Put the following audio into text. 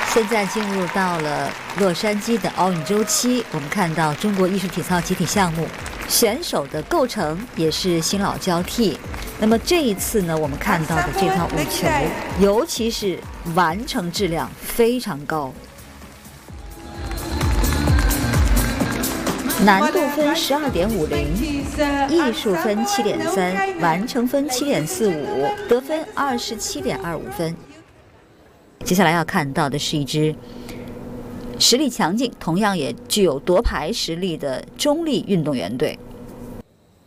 现在进入到了洛杉矶的奥运周期，我们看到中国艺术体操集体项目选手的构成也是新老交替。那么这一次呢，我们看到的这套舞球，尤其是完成质量非常高，难度分12.50，艺术分7.3，完成分7.45，得分27.25分。接下来要看到的是一支实力强劲，同样也具有夺牌实力的中立运动员队。